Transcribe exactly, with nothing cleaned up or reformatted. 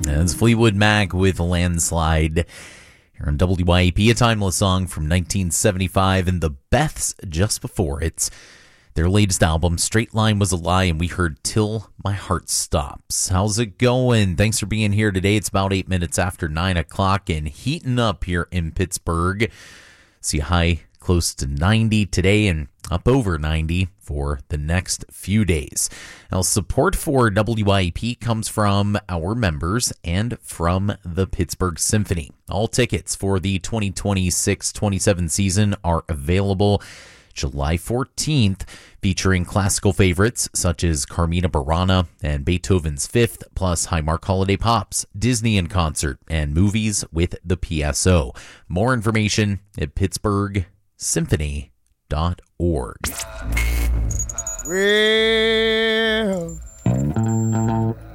That's Fleetwood Mac with Landslide. Here on W Y A P, a timeless song from nineteen seventy-five, and the Beths just before it. Their latest album, Straight Line Was a Lie, and we heard Till My Heart Stops. How's it going? Thanks for being here today. It's about eight minutes after nine o'clock and heating up here in Pittsburgh. See a high close to ninety today and up over ninety for the next few days. Now, support for W Y A P comes from our members and from the Pittsburgh Symphony. All tickets for the twenty twenty-six twenty-seven season are available July fourteenth, featuring classical favorites such as Carmina Burana and Beethoven's Fifth, plus Highmark Holiday Pops, Disney in Concert, and movies with the P S O. More information at pittsburgh symphony dot org. Well,